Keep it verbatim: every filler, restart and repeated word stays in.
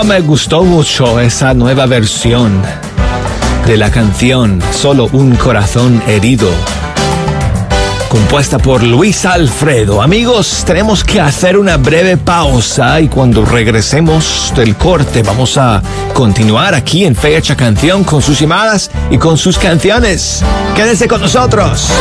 Oh, me gustó mucho esa nueva versión de la canción Solo un corazón herido, compuesta por Luis Alfredo. Amigos, tenemos que hacer una breve pausa y cuando regresemos del corte vamos a continuar aquí en Fecha Canción con sus llamadas y con sus canciones. Quédense con nosotros.